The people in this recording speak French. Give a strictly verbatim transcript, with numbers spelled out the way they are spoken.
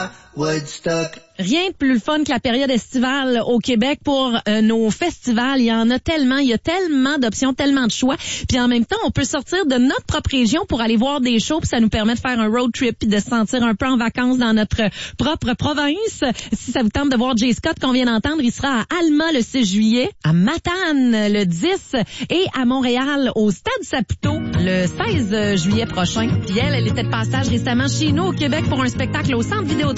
Woodstock. Rien de plus le fun que la période estivale au Québec pour euh, nos festivals. Il y en a tellement, il y a tellement d'options, tellement de choix. Puis en même temps, on peut sortir de notre propre région pour aller voir des shows, puis ça nous permet de faire un road trip puis de se sentir un peu en vacances dans notre propre province. Si ça vous tente de voir Jay Scott qu'on vient d'entendre, il sera à Alma le six juillet, à Matane le dix et à Montréal au Stade Saputo le seize juillet prochain. Puis elle, elle était de passage récemment chez nous au Québec pour un spectacle au Centre Vidéotron